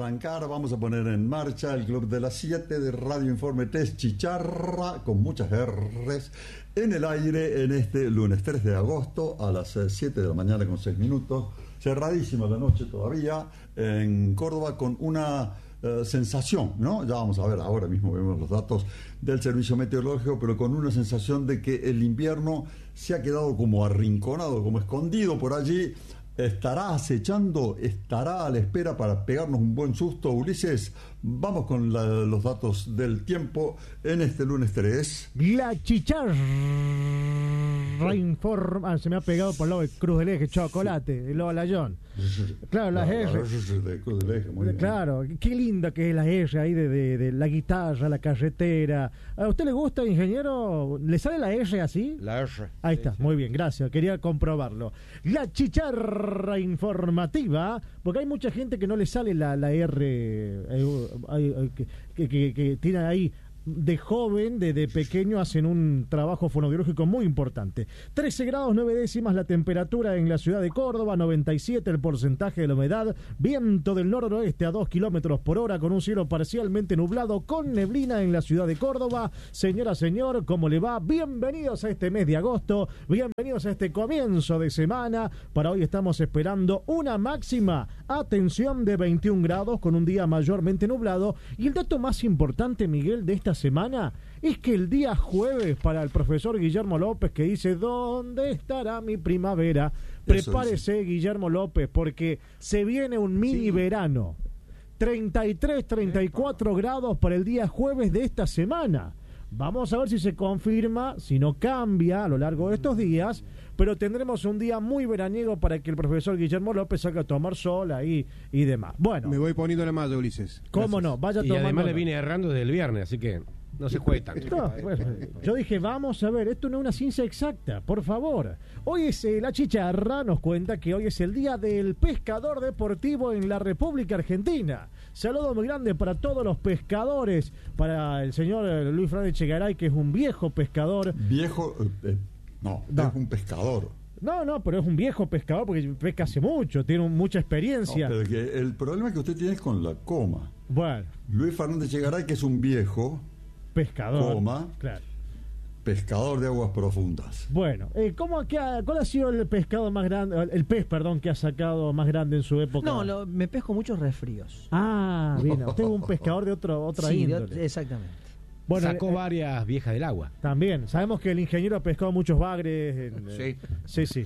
arrancar, vamos a poner en marcha el Club de las 7 de Radio Informe Test Chicharra, con muchas R's, en el aire en este lunes 3 de agosto a las 7 de la mañana con 6 minutos. Cerradísima la noche todavía en Córdoba con una sensación, ¿no? Ya vamos a ver, ahora mismo vemos los datos del servicio meteorológico, pero con una sensación de que el invierno se ha quedado como arrinconado, como escondido por allí. ¿Estará acechando? ¿Estará a la espera para pegarnos un buen susto, Ulises? Vamos con los datos del tiempo en este lunes 3. La Chicharra informa... se me ha pegado por el lado de Cruz del Eje, chocolate, el lobo Layón. Claro, las R. De Cruz del Eje, muy bien. Claro, qué linda que es la R ahí de la guitarra, la carretera. ¿A usted le gusta, ingeniero? ¿Le sale la R así? La R. Ahí está, sí. Muy bien, gracias. Quería comprobarlo. La Chicharra informativa, porque hay mucha gente que no le sale la R, que tienen ahí de joven, de pequeño, hacen un trabajo fonoaudiológico muy importante. 13 grados 9 décimas la temperatura en la ciudad de Córdoba, 97 el porcentaje de la humedad, viento del noroeste a 2 kilómetros por hora, con un cielo parcialmente nublado, con neblina en la ciudad de Córdoba. Señora, señor, ¿cómo le va? Bienvenidos a este mes de agosto, bienvenidos a este comienzo de semana. Para hoy estamos esperando una máxima, atención, de 21 grados, con un día mayormente nublado. Y el dato más importante, Miguel, de esta semana es que el día jueves, para el profesor Guillermo López, que dice ¿dónde estará mi primavera? Prepárese, Guillermo López, porque se viene un mini verano. 33, 34 grados para el día jueves de esta semana. Vamos a ver si se confirma, si no cambia a lo largo de estos días, pero tendremos un día muy veraniego para que el profesor Guillermo López salga a tomar sol ahí y demás. Bueno. Me voy poniendo la malla, Ulises. ¿Cómo no? Vaya tomando. Y además le vine errando desde el viernes, así que no se juegue tanto. No, bueno, yo dije, vamos a ver, esto no es una ciencia exacta, por favor. Hoy es la Chicharra, nos cuenta que hoy es el día del pescador deportivo en la República Argentina. Saludo muy grande para todos los pescadores, para el señor Luis Fernández Chegaray, que es un viejo pescador. Viejo, no, es un pescador. No, pero es un viejo pescador porque pesca hace mucho, tiene mucha experiencia. No, pero que el problema que usted tiene es con la coma. Bueno. Luis Fernández Chegaray, que es un viejo pescador, coma, claro, pescador de aguas profundas. Bueno, ¿cuál ha sido el pescado más grande, el pez, perdón, que ha sacado más grande en su época? No, me pesco muchos resfríos. Ah, bien, usted es un pescador de otra índole. Exactamente. Bueno, sacó varias viejas del agua. También, sabemos que el ingeniero ha pescado muchos bagres. Sí.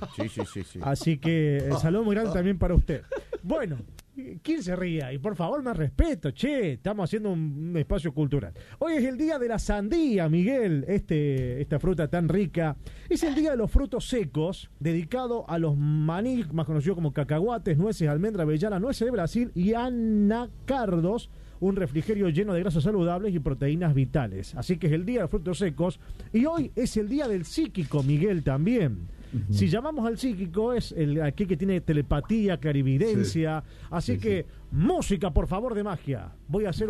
Así que saludo muy grande también para usted. Bueno, ¿quién se ría? Y por favor, más respeto, estamos haciendo un espacio cultural. Hoy es el día de la sandía, Miguel, esta fruta tan rica. Es el día de los frutos secos, dedicado a los maní, más conocidos como cacahuates, nueces, almendra, avellana, nueces de Brasil y anacardos, un refrigerio lleno de grasas saludables y proteínas vitales. Así que es el día de los frutos secos. Y hoy es el día del psíquico, Miguel, también. Uh-huh. Si llamamos al psíquico, es aquel que tiene telepatía, clarividencia. Sí. Así que, música, por favor, de magia. Voy a hacer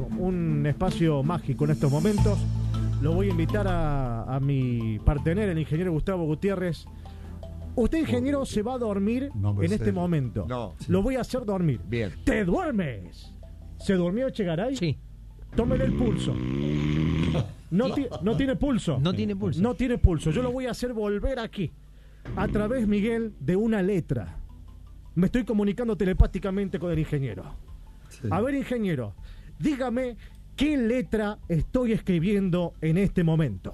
un espacio mágico en estos momentos. Lo voy a invitar a mi partener, el ingeniero Gustavo Gutiérrez. Usted, ingeniero, se va a dormir en este momento. No. Lo voy a hacer dormir. Bien. ¡Te duermes! ¿Se durmió Chegaray? Sí. Tómele el pulso. No tiene pulso. No tiene pulso. No tiene pulso. Yo lo voy a hacer volver aquí. A través, Miguel, de una letra. Me estoy comunicando telepáticamente con el ingeniero. Sí. A ver, ingeniero, dígame qué letra estoy escribiendo en este momento.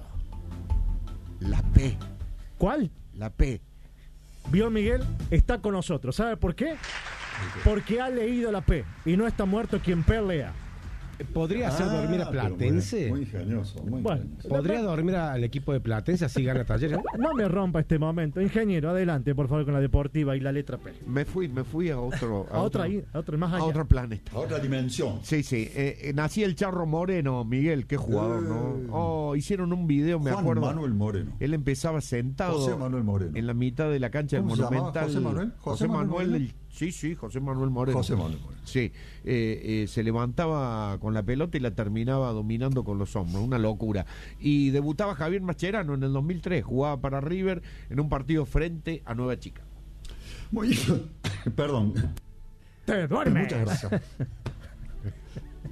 La P. ¿Cuál? La P. ¿Vio, Miguel? Está con nosotros. ¿Sabe por qué? Porque ha leído la P y no está muerto quien pelea. ¿Podría hacer dormir a Platense? Muy ingenioso. ¿Podría dormir al equipo de Platense así gana Talleres? No me rompa este momento. Ingeniero, adelante, por favor, con la deportiva y la letra P. Me fui a otro... a otro más allá. A otro planeta. A otra dimensión. Sí. Nací el Charro Moreno, Miguel, qué jugador, ¿no? Hicieron un video, me acuerdo. Manuel Moreno. Él empezaba sentado José Manuel Moreno. en la mitad de la cancha del Monumental. ¿José Manuel? José Manuel. Sí, José Manuel Moreno. José Manuel Moreno. Sí, se levantaba con la pelota y la terminaba dominando con los hombros, una locura. Y debutaba Javier Mascherano en el 2003, jugaba para River en un partido frente a Nueva Chica. Perdón. Te duermes. Muchas gracias.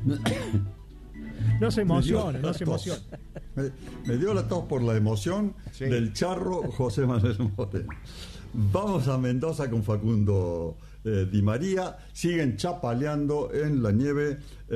No se emocione, no se emocione. Me dio la tos por la emoción del charro José Manuel Moreno. Vamos a Mendoza con Facundo Di María. Siguen chapaleando en la nieve.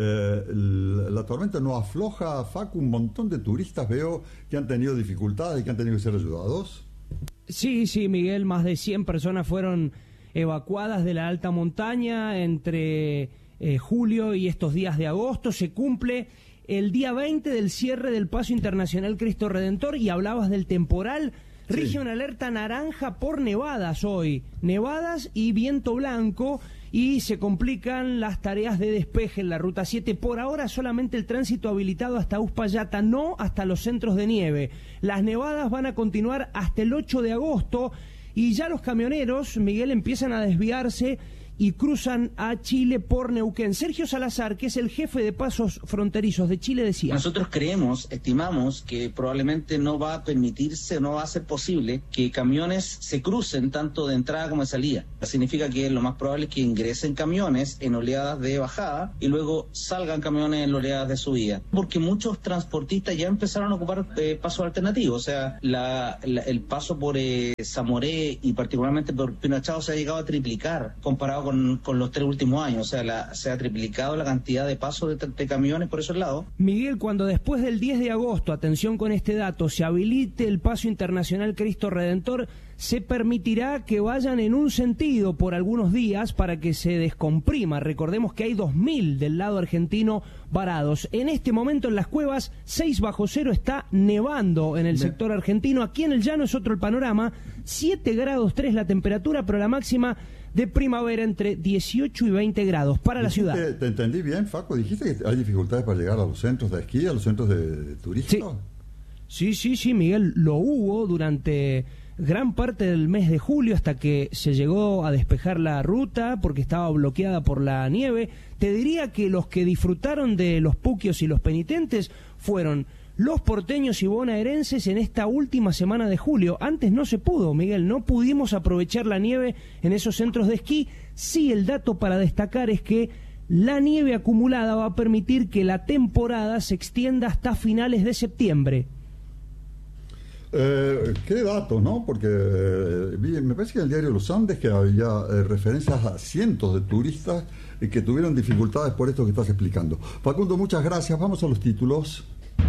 La tormenta no afloja, Facu. Un montón de turistas veo que han tenido dificultades y que han tenido que ser ayudados. Sí, Miguel, más de 100 personas fueron evacuadas de la alta montaña entre julio y estos días de agosto. Se cumple el día 20 del cierre del Paso Internacional Cristo Redentor y hablabas del temporal. Rige una alerta naranja por nevadas hoy, nevadas y viento blanco, y se complican las tareas de despeje en la Ruta 7. Por ahora solamente el tránsito habilitado hasta Uspallata, no hasta los centros de nieve. Las nevadas van a continuar hasta el 8 de agosto y ya los camioneros, Miguel, empiezan a desviarse y cruzan a Chile por Neuquén. Sergio Salazar, que es el jefe de pasos fronterizos de Chile, decía: nosotros estimamos que probablemente no va a permitirse, no va a ser posible que camiones se crucen tanto de entrada como de salida. Significa que lo más probable es que ingresen camiones en oleadas de bajada y luego salgan camiones en oleadas de subida, porque muchos transportistas ya empezaron a ocupar pasos alternativos. O sea, el paso por Zamoré y particularmente por Pinochado se ha llegado a triplicar comparado con los 3 últimos años. O sea, se ha triplicado la cantidad de pasos de camiones por esos lados. Miguel, cuando después del 10 de agosto, atención con este dato, se habilite el Paso Internacional Cristo Redentor, se permitirá que vayan en un sentido por algunos días para que se descomprima. Recordemos que hay 2.000 del lado argentino varados. En este momento en las cuevas, 6 bajo cero, está nevando en el sector argentino. Aquí en el llano es otro el panorama, 7 grados 3 la temperatura, pero la máxima de primavera entre 18 y 20 grados para la ciudad. ¿Te entendí bien, Facu? ¿Dijiste que hay dificultades para llegar a los centros de esquí, a los centros de turismo? Sí, Miguel, lo hubo durante gran parte del mes de julio hasta que se llegó a despejar la ruta porque estaba bloqueada por la nieve. Te diría que los que disfrutaron de los puquios y los penitentes fueron los porteños y bonaerenses en esta última semana de julio. Antes no se pudo, Miguel, no pudimos aprovechar la nieve en esos centros de esquí. Sí, el dato para destacar es que la nieve acumulada va a permitir que la temporada se extienda hasta finales de septiembre. Qué datos, ¿no? Porque me parece que en el diario Los Andes que había referencias a cientos de turistas que tuvieron dificultades por esto que estás explicando. Facundo, muchas gracias. Vamos a los títulos.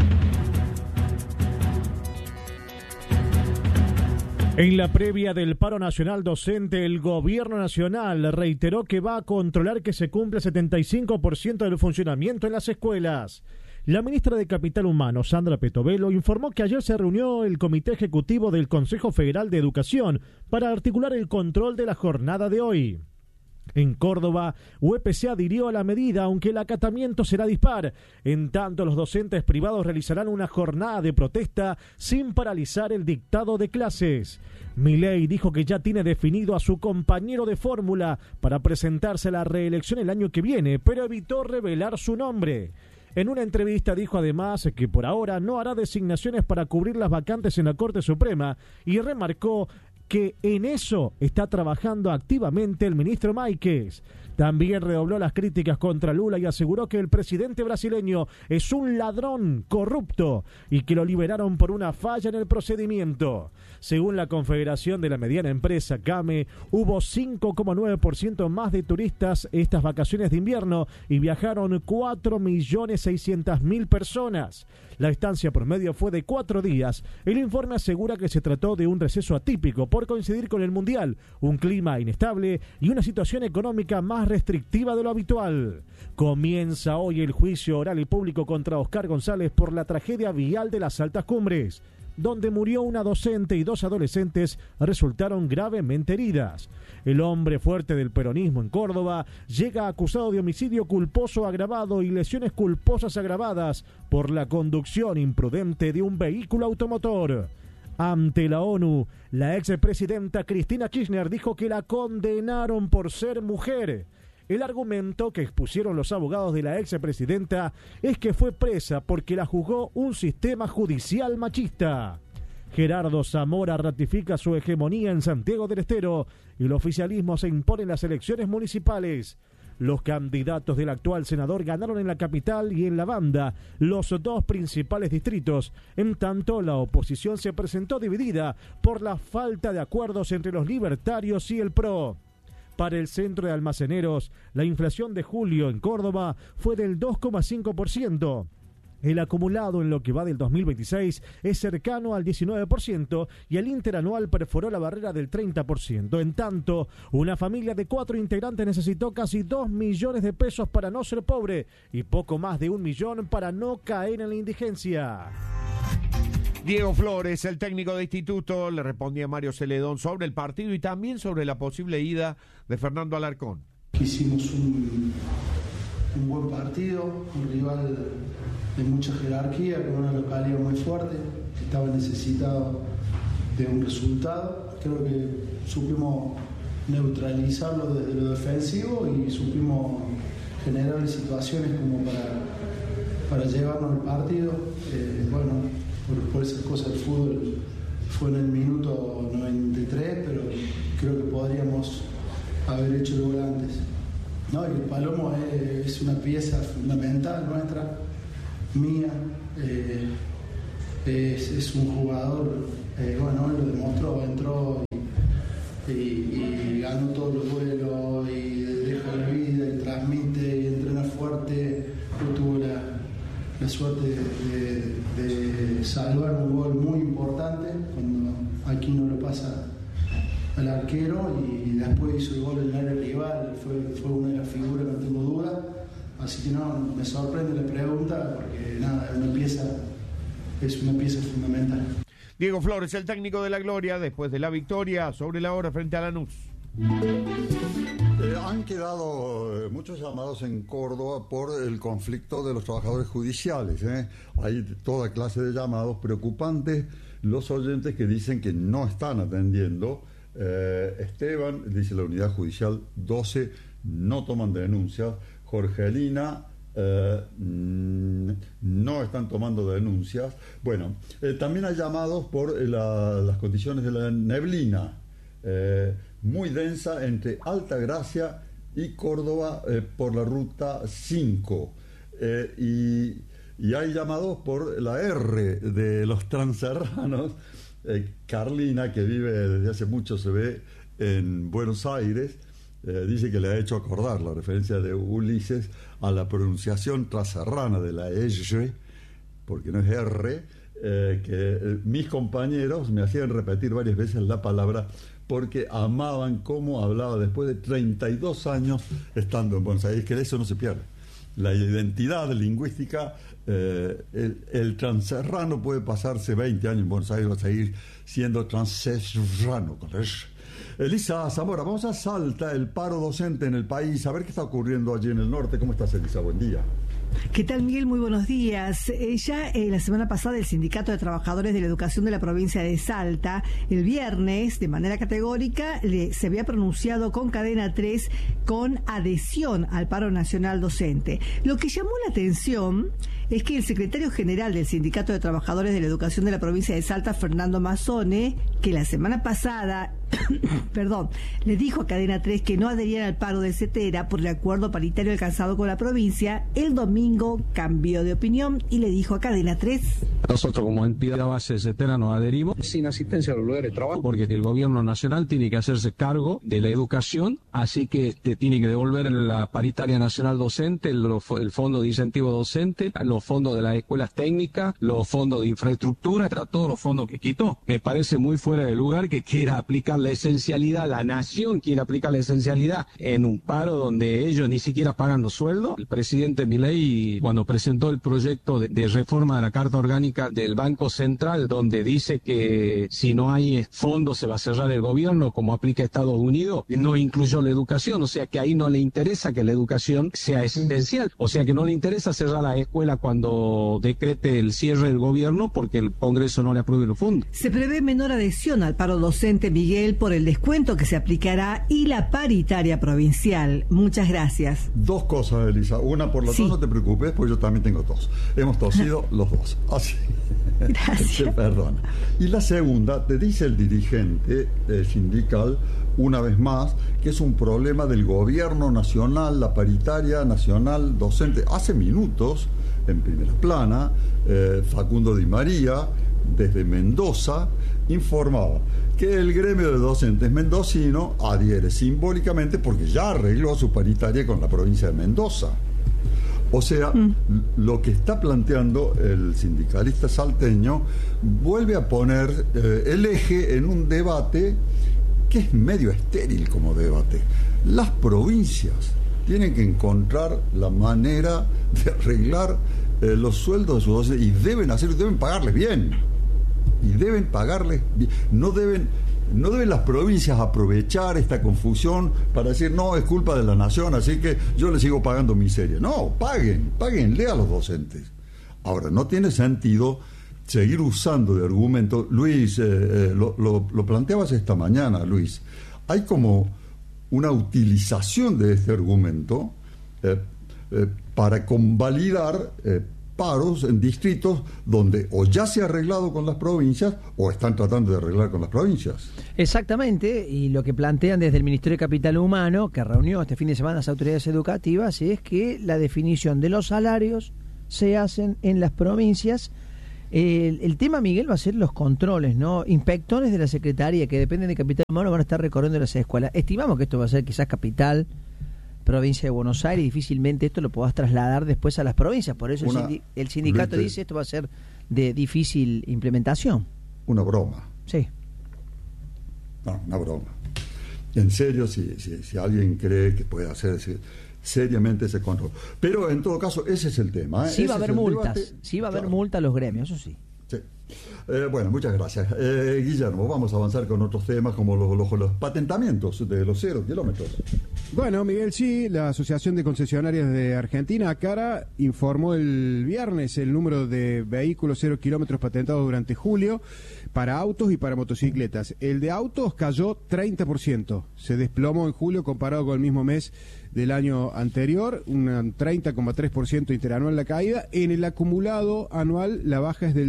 En la previa del paro nacional docente, el gobierno nacional reiteró que va a controlar que se cumpla el 75% del funcionamiento en las escuelas. La ministra de Capital Humano, Sandra Petovelo, informó que ayer se reunió el Comité Ejecutivo del Consejo Federal de Educación para articular el control de la jornada de hoy. En Córdoba, UPC adhirió a la medida, aunque el acatamiento será dispar. En tanto, los docentes privados realizarán una jornada de protesta sin paralizar el dictado de clases. Milei dijo que ya tiene definido a su compañero de fórmula para presentarse a la reelección el año que viene, pero evitó revelar su nombre. En una entrevista dijo además que por ahora no hará designaciones para cubrir las vacantes en la Corte Suprema y remarcó que en eso está trabajando activamente el ministro Máiquez. También redobló las críticas contra Lula y aseguró que el presidente brasileño es un ladrón corrupto y que lo liberaron por una falla en el procedimiento. Según la Confederación de la Mediana Empresa, CAME, hubo 5,9% más de turistas estas vacaciones de invierno y viajaron 4.600.000 personas. La estancia promedio fue de 4 días. El informe asegura que se trató de un receso atípico por coincidir con el Mundial, un clima inestable y una situación económica más restrictiva de lo habitual. Comienza hoy el juicio oral y público contra Oscar González por la tragedia vial de las Altas Cumbres, donde murió una docente y 2 adolescentes resultaron gravemente heridas. El hombre fuerte del peronismo en Córdoba llega acusado de homicidio culposo agravado y lesiones culposas agravadas por la conducción imprudente de un vehículo automotor. Ante la ONU, la expresidenta Cristina Kirchner dijo que la condenaron por ser mujer. El argumento que expusieron los abogados de la expresidenta es que fue presa porque la juzgó un sistema judicial machista. Gerardo Zamora ratifica su hegemonía en Santiago del Estero y el oficialismo se impone en las elecciones municipales. Los candidatos del actual senador ganaron en la capital y en la Banda, los dos principales distritos. En tanto, la oposición se presentó dividida por la falta de acuerdos entre los libertarios y el PRO. Para el Centro de Almaceneros, la inflación de julio en Córdoba fue del 2,5%. El acumulado en lo que va del 2026 es cercano al 19% y el interanual perforó la barrera del 30%. En tanto, una familia de 4 integrantes necesitó casi 2 millones de pesos para no ser pobre y poco más de 1 millón para no caer en la indigencia. Diego Flores, el técnico de Instituto, le respondía a Mario Celedón sobre el partido y también sobre la posible ida de Fernando Alarcón. Hicimos un buen partido, un rival de mucha jerarquía, con una localidad muy fuerte, que estaba necesitado de un resultado. Creo que supimos neutralizarlo desde lo defensivo y supimos generar situaciones como para llevarnos el partido. Por esas cosas el fútbol fue en el minuto 93, pero creo que podríamos haber hecho el gol antes. No, y el Palomo es una pieza fundamental nuestra, mía. Es un jugador, lo demostró, entró y ganó todos los duelos y deja la vida y transmite y entrena fuerte. Tuvo la suerte de salvar un gol muy importante cuando aquí no lo pasa al arquero y después hizo el gol en el área rival. Fue una de las figuras, no tengo duda. Así que me sorprende la pregunta porque es una pieza fundamental. Diego Flores, el técnico de la Gloria, después de la victoria sobre la hora frente a Lanús. Han quedado muchos llamados en Córdoba por el conflicto de los trabajadores judiciales. Hay toda clase de llamados preocupantes. Los oyentes que dicen que no están atendiendo. Esteban, dice la unidad judicial 12, no toman denuncias. Jorgelina, no están tomando denuncias. Bueno, también hay llamados por las condiciones de la neblina, muy densa entre Altagracia y Córdoba por la ruta 5. Y hay llamados por la R de los transerranos. Carlina, que vive desde hace mucho, se ve en Buenos Aires, dice que le ha hecho acordar la referencia de Ulises a la pronunciación transerrana de la R, porque no es R, que mis compañeros me hacían repetir varias veces la palabra porque amaban cómo hablaba después de 32 años estando en Buenos Aires, que de eso no se pierde. La identidad lingüística, el transerrano puede pasarse 20 años en Buenos Aires, va a seguir siendo transerrano. Elisa Zamora, vamos a Salta, el paro docente en el país, a ver qué está ocurriendo allí en el norte. ¿Cómo estás, Elisa? Buen día. ¿Qué tal, Miguel? Muy buenos días. La semana pasada el Sindicato de Trabajadores de la Educación de la provincia de Salta, el viernes, de manera categórica, se había pronunciado con cadena 3 con adhesión al paro nacional docente. Lo que llamó la atención es que el secretario general del Sindicato de Trabajadores de la Educación de la provincia de Salta, Fernando Mazzone, que la semana pasada le dijo a cadena 3 que no adherían al paro de Cetera por el acuerdo paritario alcanzado con la provincia, el domingo cambió de opinión y le dijo a cadena 3: nosotros como entidad base de Cetera nos adherimos sin asistencia a los lugares de trabajo porque el gobierno nacional tiene que hacerse cargo de la educación, así que te tiene que devolver la paritaria nacional docente, el fondo de incentivo docente, los fondos de las escuelas técnicas, los fondos de infraestructura, todos los fondos que quitó. Me parece muy fuera de lugar que quiera aplicar la esencialidad, la nación quiere aplicar la esencialidad en un paro donde ellos ni siquiera pagan los sueldos. El presidente Milei, cuando presentó el proyecto de reforma de la Carta Orgánica del Banco Central, donde dice que si no hay fondos se va a cerrar el gobierno, como aplica Estados Unidos, no incluyó la educación, o sea que ahí no le interesa que la educación sea esencial, o sea que no le interesa cerrar la escuela cuando decrete el cierre del gobierno porque el Congreso no le apruebe los fondos. Se prevé menor adhesión al paro docente, Miguel, por el descuento que se aplicará y la paritaria provincial. Muchas gracias. Dos cosas, Elisa. Una, por la tos, no te preocupes, porque yo también tengo tos. Hemos tosido los dos. Así. Gracias. Se perdona. Y la segunda, te dice el dirigente sindical, una vez más que es un problema del gobierno nacional, la paritaria nacional docente. Hace minutos, en primera plana, Facundo Di María, desde Mendoza, informaba que el gremio de docentes mendocino adhiere simbólicamente porque ya arregló su paritaria con la provincia de Mendoza. O sea, lo que está planteando el sindicalista salteño vuelve a poner el eje en un debate que es medio estéril como debate. Las provincias tienen que encontrar la manera de arreglar los sueldos de sus docentes y deben pagarles bien. No deben las provincias aprovechar esta confusión para decir, no, es culpa de la nación, así que yo le sigo pagando miseria. No, páguenle a los docentes. Ahora, no tiene sentido seguir usando de argumento. Luis, lo planteabas esta mañana, Luis. Hay como una utilización de este argumento para convalidar paros en distritos donde o ya se ha arreglado con las provincias o están tratando de arreglar con las provincias. Exactamente, y lo que plantean desde el Ministerio de Capital Humano, que reunió este fin de semana las autoridades educativas, es que la definición de los salarios se hacen en las provincias. El tema, Miguel, va a ser los controles, ¿no? Inspectores de la Secretaría que dependen de Capital Humano van a estar recorriendo las escuelas. Estimamos que esto va a ser quizás capital, provincia de Buenos Aires, y difícilmente esto lo puedas trasladar después a las provincias. Por eso el sindicato dice esto va a ser de difícil implementación. Una broma. Sí. No, una broma. En serio, si alguien cree que puede hacer seriamente ese control. Pero en todo caso, ese es el tema. Sí va a haber multas. Sí va a haber multas a los gremios, eso sí. Sí. Bueno, muchas gracias. Guillermo, vamos a avanzar con otros temas como los patentamientos de los 0 kilómetros. Bueno, Miguel, sí, la Asociación de Concesionarias de Argentina, ACARA, informó el viernes el número de vehículos 0 kilómetros patentados durante julio para autos y para motocicletas. El de autos cayó 30%, se desplomó en julio comparado con el mismo mes del año anterior, un 30,3% interanual la caída. En el acumulado anual la baja es del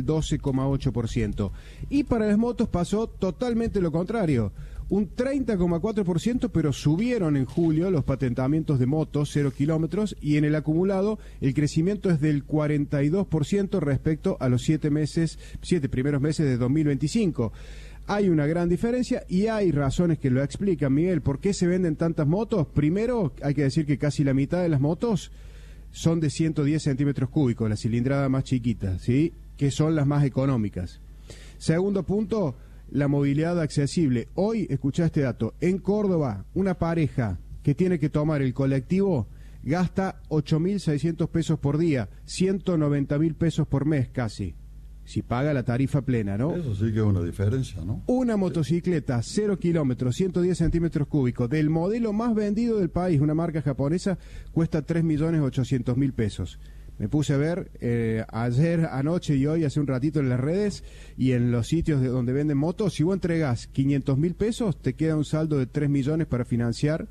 12,8%. Y para las motos pasó totalmente lo contrario, un 30,4%, pero subieron en julio los patentamientos de motos 0 kilómetros y en el acumulado el crecimiento es del 42% respecto a los 7 primeros meses de 2025. Hay una gran diferencia y hay razones que lo explican, Miguel. ¿Por qué se venden tantas motos? Primero, hay que decir que casi la mitad de las motos son de 110 centímetros cúbicos, la cilindrada más chiquita, ¿sí? Que son las más económicas. Segundo punto, la movilidad accesible. Hoy, escuchá este dato, en Córdoba, una pareja que tiene que tomar el colectivo gasta 8.600 pesos por día, 190.000 pesos por mes casi. Si paga la tarifa plena, ¿no? Eso sí que es una diferencia, ¿no? Una motocicleta, 0 kilómetros, 110 centímetros cúbicos, del modelo más vendido del país, una marca japonesa, cuesta 3.800.000 pesos. Me puse a ver ayer, anoche y hoy, hace un ratito en las redes y en los sitios donde venden motos. Si vos entregás 500.000 pesos, te queda un saldo de 3 millones para financiar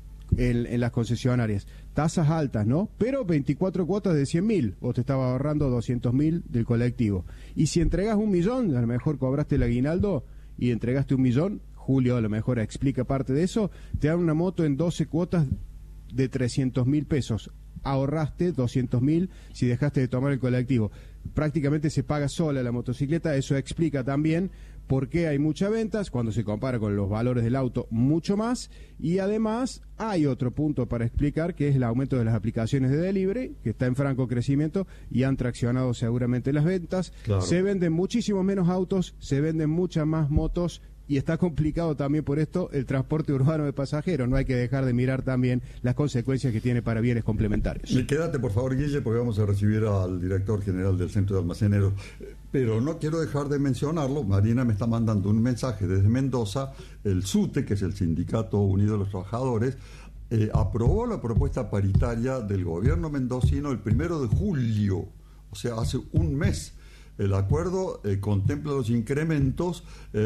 en las concesionarias. Tasas altas, ¿no? Pero 24 cuotas de 100.000, vos te estabas ahorrando 200.000 del colectivo. Y si entregás 1 millón, a lo mejor cobraste el aguinaldo y entregaste 1 millón, Julio a lo mejor explica parte de eso, te dan una moto en 12 cuotas de 300.000 pesos. Ahorraste 200.000 si dejaste de tomar el colectivo. Prácticamente se paga sola la motocicleta. Eso explica también por qué hay muchas ventas cuando se compara con los valores del auto, mucho más. Y además hay otro punto para explicar, que es el aumento de las aplicaciones de delivery, que está en franco crecimiento y han traccionado seguramente las ventas. Claro. Se venden muchísimos menos autos, se venden muchas más motos. Y está complicado también por esto el transporte urbano de pasajeros. No hay que dejar de mirar también las consecuencias que tiene para bienes complementarios. Y quédate, por favor, Guille, porque vamos a recibir al director general del Centro de Almaceneros. Pero no quiero dejar de mencionarlo. Marina me está mandando un mensaje desde Mendoza. El SUTE, que es el Sindicato Unido de los Trabajadores, aprobó la propuesta paritaria del gobierno mendocino el 1 de julio, o sea, hace un mes. El acuerdo contempla los incrementos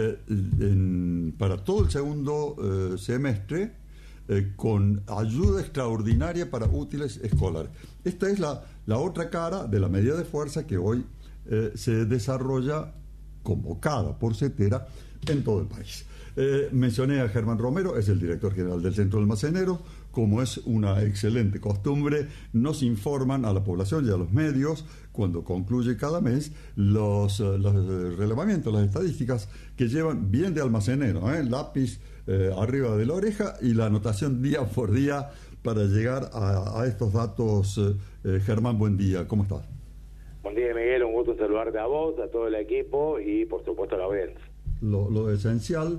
para todo el segundo semestre con ayuda extraordinaria para útiles escolares. Esta es la otra cara de la medida de fuerza que hoy se desarrolla convocada por CETERA en todo el país. Mencioné a Germán Romero, es el director general del Centro de Almaceneros. Como es una excelente costumbre, nos informan a la población y a los medios, cuando concluye cada mes, los relevamientos, las estadísticas que llevan bien de almacenero, lápiz arriba de la oreja y la anotación día por día para llegar a estos datos. Germán, buen día, ¿cómo estás? Buen día, Miguel, un gusto saludarte a vos, a todo el equipo y por supuesto a la audiencia. Lo esencial,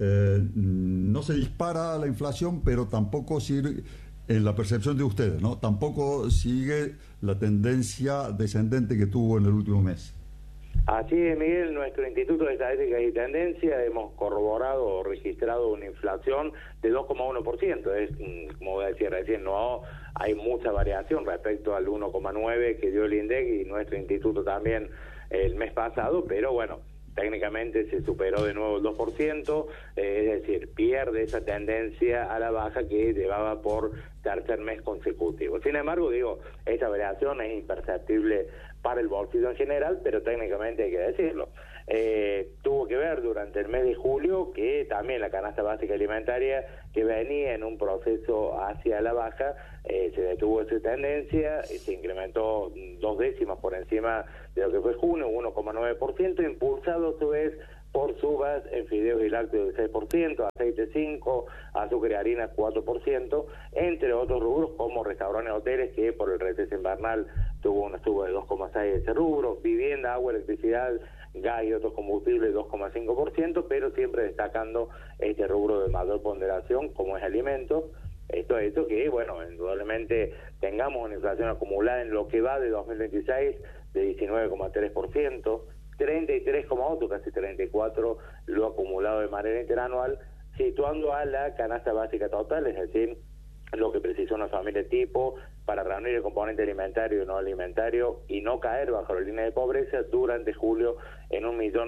no se dispara la inflación, pero tampoco sigue, en la percepción de ustedes, ¿no? Tampoco sigue la tendencia descendente que tuvo en el último mes. Así es, Miguel, nuestro Instituto de Estadísticas y Tendencia hemos corroborado o registrado una inflación de 2,1%. Es, como decía recién, no hay mucha variación respecto al 1,9% que dio el INDEC y nuestro instituto también el mes pasado, pero bueno, técnicamente se superó de nuevo el 2%, es decir, pierde esa tendencia a la baja que llevaba por tercer mes consecutivo. Sin embargo, esta variación es imperceptible para el bolsillo en general, pero técnicamente hay que decirlo. Tuvo que ver durante el mes de julio que también la canasta básica alimentaria, que venía en un proceso hacia la baja, se detuvo esa tendencia, se incrementó 2 décimas por encima de lo que fue junio, 1,9%, impulsado a su vez por subas en fideos y lácteos del 6%, aceite 5%, azúcar y harina 4%, entre otros rubros como restaurantes y hoteles, que por el receso invernal tuvo una suba de 2,6% de ese rubro, vivienda, agua, electricidad, gas y otros combustibles 2,5%, pero siempre destacando este rubro de mayor ponderación como es alimentos. Esto ha hecho que, indudablemente tengamos una inflación acumulada en lo que va de 2026 de 19,3%, 33,8%, casi 34% lo acumulado de manera interanual, situando a la canasta básica total, es decir, lo que precisa una familia tipo para reunir el componente alimentario y no alimentario y no caer bajo la línea de pobreza durante julio en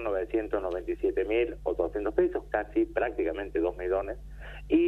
1.997.800 pesos, casi prácticamente 2 millones, y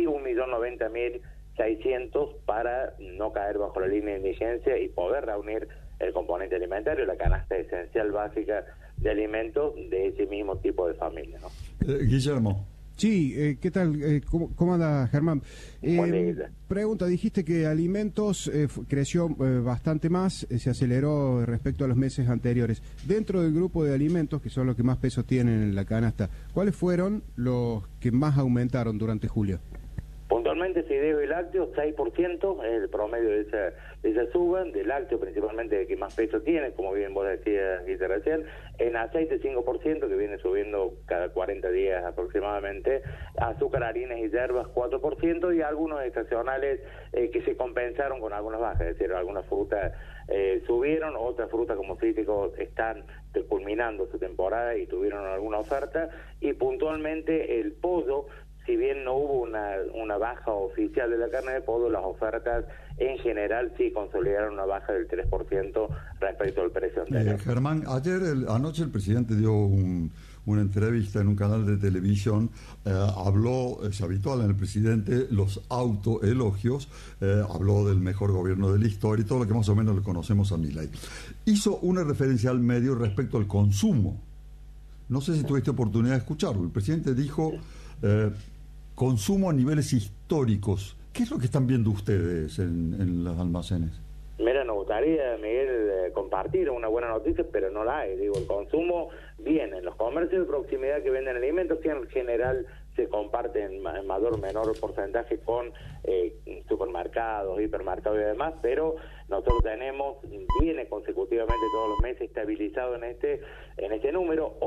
1.090.600 para no caer bajo la línea de indigencia y poder reunir el componente alimentario, la canasta esencial básica de alimentos de ese mismo tipo de familia, ¿no? Guillermo. Sí, ¿qué tal? ¿Cómo anda, Germán? Pregunta, dijiste que alimentos creció bastante más, se aceleró respecto a los meses anteriores. Dentro del grupo de alimentos, que son los que más peso tienen en la canasta, ¿cuáles fueron los que más aumentaron durante julio? Puntualmente fideo y lácteos, 6% es el promedio de esa suba, de lácteo principalmente el que más peso tiene, como bien vos decías recién, en aceite 5% que viene subiendo cada 40 días aproximadamente, azúcar, harinas y hierbas 4% y algunos estacionales que se compensaron con algunas bajas, es decir, algunas frutas subieron, otras frutas como cítricos están culminando su temporada y tuvieron alguna oferta, y puntualmente el pollo, si bien no hubo una baja oficial de la carne de pollo, las ofertas en general sí consolidaron una baja del 3% respecto al precio anterior. Germán, anoche el presidente dio una entrevista en un canal de televisión, habló, es habitual en el presidente, los autoelogios, habló del mejor gobierno de la historia y todo lo que más o menos le conocemos a Milei. Hizo una referencia al medio respecto al consumo. No sé si tuviste oportunidad de escucharlo. El presidente dijo... consumo a niveles históricos. ¿Qué es lo que están viendo ustedes en los almacenes? Mira, nos gustaría, Miguel, compartir una buena noticia, pero no la hay. El consumo viene en los comercios de proximidad que venden alimentos, que en general se comparten en mayor o menor porcentaje con supermercados, hipermercados y demás, pero nosotros viene consecutivamente todos los meses estabilizado en este número,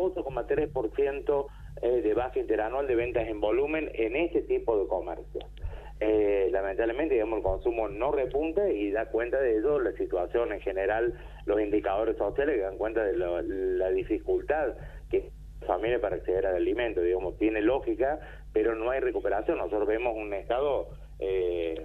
8,3% de baja interanual de ventas en volumen en este tipo de comercio. Lamentablemente, el consumo no repunta y da cuenta de ello la situación en general, los indicadores sociales que dan cuenta de la dificultad que la familia para acceder al alimento, tiene lógica, pero no hay recuperación. Nosotros vemos un estado de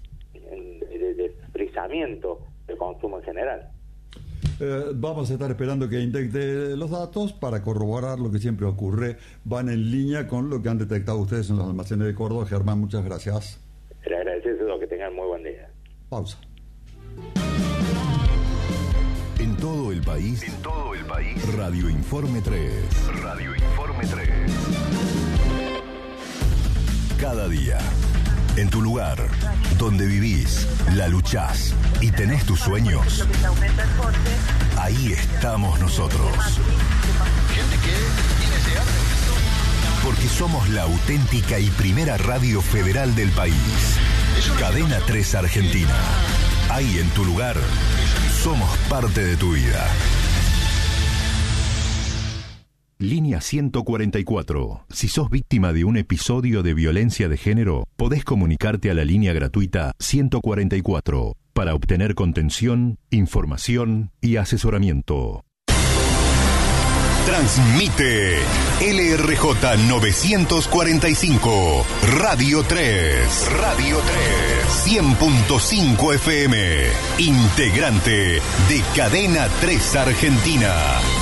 frisamiento del consumo en general. Vamos a estar esperando que INDEC dé los datos para corroborar lo que siempre ocurre. Van en línea con lo que han detectado ustedes en los almacenes de Córdoba. Germán, muchas gracias. Les agradezco, que tengan muy buen día. Pausa. En todo el país, Radio Informe 3. Radio Informe 3. cada día. En tu lugar, donde vivís, la luchás y tenés tus sueños, ahí estamos nosotros. Porque somos la auténtica y primera radio federal del país. Cadena 3 Argentina. Ahí en tu lugar, somos parte de tu vida. Línea 144. Si sos víctima de un episodio de violencia de género, podés comunicarte a la línea gratuita 144 para obtener contención, información y asesoramiento. Transmite LRJ 945, Radio 3. Radio 3. 100.5 FM. Integrante de Cadena 3 Argentina.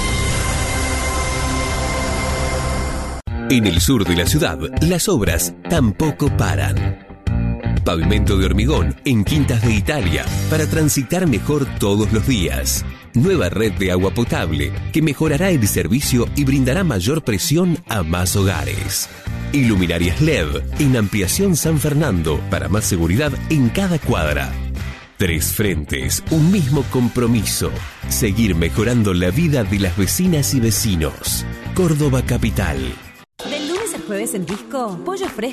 En el sur de la ciudad, las obras tampoco paran. Pavimento de hormigón en Quintas de Italia para transitar mejor todos los días. Nueva red de agua potable que mejorará el servicio y brindará mayor presión a más hogares. Iluminarias LED en Ampliación San Fernando para más seguridad en cada cuadra. 3 frentes, un mismo compromiso. Seguir mejorando la vida de las vecinas y vecinos. Córdoba Capital. Del lunes al jueves en Disco, pollo fresco